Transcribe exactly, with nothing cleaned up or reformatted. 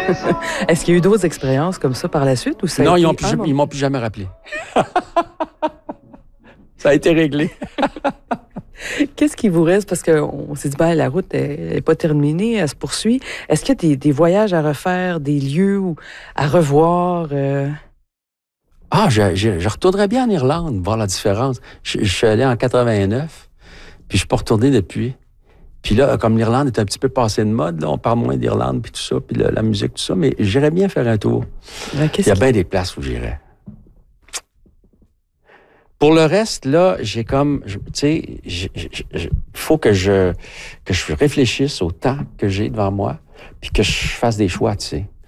Est-ce qu'il y a eu d'autres expériences comme ça par la suite? Ou ça non, été... ils m'ont plus, ah, ils m'ont plus jamais rappelé. Ça a été réglé. Qu'est-ce qui vous reste? Parce qu'on s'est dit, ben, la route n'est pas terminée, elle se poursuit. Est-ce qu'il y a des, des voyages à refaire, des lieux où, à revoir? Euh... Ah, je, je, je retournerais bien en Irlande, voir la différence. Je, je suis allé en quatre-vingt-neuf, puis je suis pas retourné depuis. Puis là, comme l'Irlande est un petit peu passée de mode, là, on parle moins d'Irlande, puis tout ça, puis la, la musique, tout ça, mais j'irais bien faire un tour. Ben, Il y a qui... bien des places où j'irais. Pour le reste, là, j'ai comme, tu sais, il faut que je, que je réfléchisse au temps que j'ai devant moi, puis que je fasse des choix, tu sais.